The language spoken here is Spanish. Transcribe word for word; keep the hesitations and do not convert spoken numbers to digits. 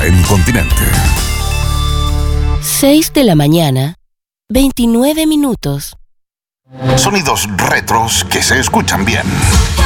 hora en Continente. seis de la mañana, veintinueve minutos. Sonidos retros que se escuchan bien.